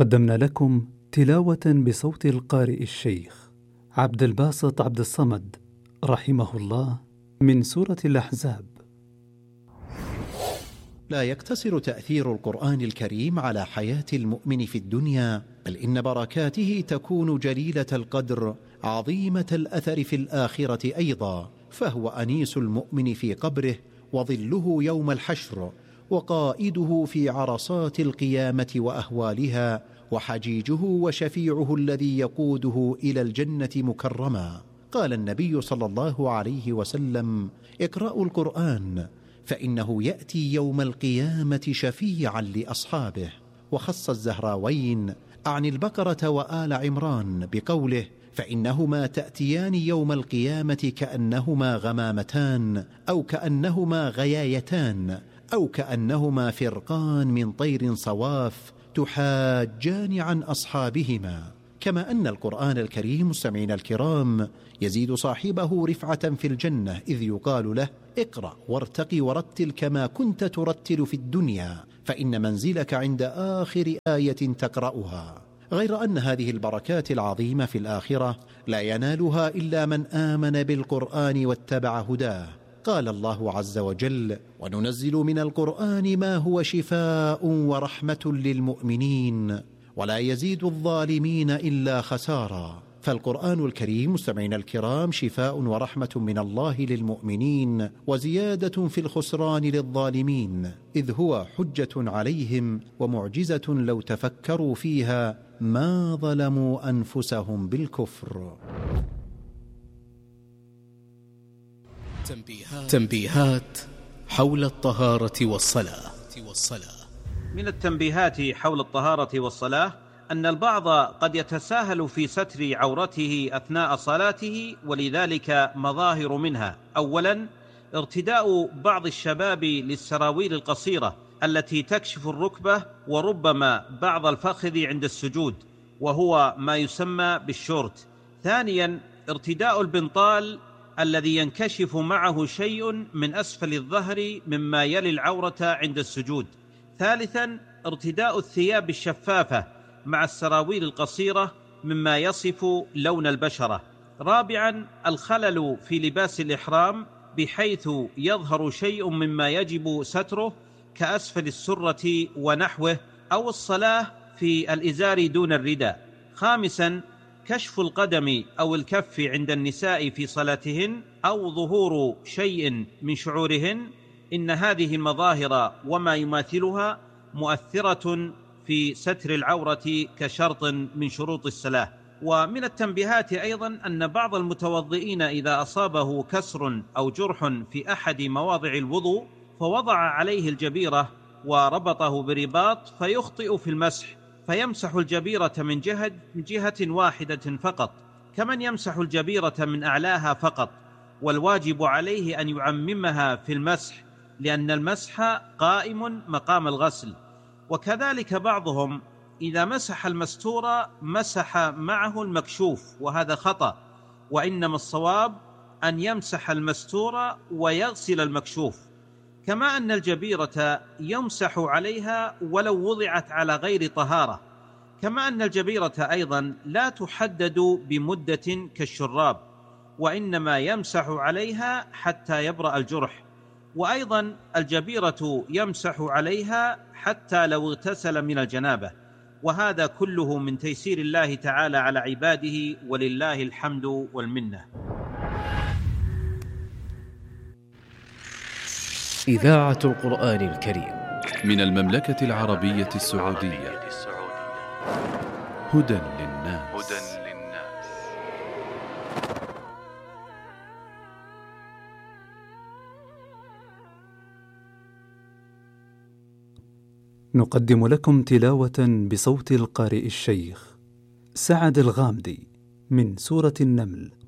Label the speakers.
Speaker 1: قدمنا لكم تلاوة بصوت القارئ الشيخ عبد الباسط عبد الصمد رحمه الله من سورة الأحزاب.
Speaker 2: لا يقتصر تأثير القرآن الكريم على حياة المؤمن في الدنيا، بل إن بركاته تكون جليلة القدر عظيمة الأثر في الآخرة أيضا، فهو أنيس المؤمن في قبره، وظله يوم الحشر، وقائده في عرصات القيامة وأهوالها، وحجيجه وشفيعه الذي يقوده إلى الجنة مكرما. قال النبي صلى الله عليه وسلم: اقرأوا القرآن فإنه يأتي يوم القيامة شفيعا لأصحابه. وخص الزهراوين عن البقرة وآل عمران بقوله: فإنهما تأتيان يوم القيامة كأنهما غمامتان، أو كأنهما غيايتان، أو كأنهما فرقان من طير صواف تحاجان عن أصحابهما. كما أن القرآن الكريم مستمعين الكرام يزيد صاحبه رفعة في الجنة، إذ يقال له: اقرأ وارتقي ورتل كما كنت ترتل في الدنيا، فإن منزلك عند آخر آية تقرأها. غير أن هذه البركات العظيمة في الآخرة لا ينالها إلا من آمن بالقرآن واتبع هداه. قال الله عز وجل: وننزل من القرآن ما هو شفاء ورحمة للمؤمنين ولا يزيد الظالمين إلا خسارا. فالقرآن الكريم مستمعين الكرام شفاء ورحمة من الله للمؤمنين، وزيادة في الخسران للظالمين، إذ هو حجة عليهم ومعجزة لو تفكروا فيها ما ظلموا أنفسهم بالكفر.
Speaker 3: تنبيهات حول الطهارة والصلاة.
Speaker 4: من التنبيهات حول الطهارة والصلاة أن البعض قد يتساهل في ستر عورته أثناء صلاته، ولذلك مظاهر منها: أولا، ارتداء بعض الشباب للسراويل القصيرة التي تكشف الركبة وربما بعض الفخذ عند السجود، وهو ما يسمى بالشورت. ثانيا، ارتداء البنطال الذي ينكشف معه شيء من أسفل الظهر مما يلي العورة عند السجود. ثالثا، ارتداء الثياب الشفافة مع السراويل القصيرة مما يصف لون البشرة. رابعا، الخلل في لباس الإحرام بحيث يظهر شيء مما يجب ستره كأسفل السرة ونحوه، أو الصلاة في الإزار دون الرداء. خامسا، كشف القدم أو الكف عند النساء في صلاتهن، أو ظهور شيء من شعورهن. إن هذه المظاهر وما يماثلها مؤثرة في ستر العورة كشرط من شروط الصلاة. ومن التنبيهات أيضا أن بعض المتوضئين إذا أصابه كسر أو جرح في أحد مواضع الوضوء فوضع عليه الجبيرة وربطه برباط فيخطئ في المسح، فيمسح الجبيرة من جهة واحدة فقط، كمن يمسح الجبيرة من أعلاها فقط، والواجب عليه أن يعممها في المسح، لأن المسح قائم مقام الغسل. وكذلك بعضهم إذا مسح المستور مسح معه المكشوف، وهذا خطأ، وإنما الصواب أن يمسح المستور ويغسل المكشوف. كما أن الجبيرة يمسح عليها ولو وضعت على غير طهارة، كما أن الجبيرة أيضا لا تحدد بمدة كالشراب، وإنما يمسح عليها حتى يبرأ الجرح. وأيضا الجبيرة يمسح عليها حتى لو اغتسل من الجنابة. وهذا كله من تيسير الله تعالى على عباده، ولله الحمد والمنة.
Speaker 3: إذاعة القرآن الكريم
Speaker 5: من المملكة العربية السعودية. هدى للناس.
Speaker 1: نقدم لكم تلاوة بصوت القارئ الشيخ سعد الغامدي من سورة النمل.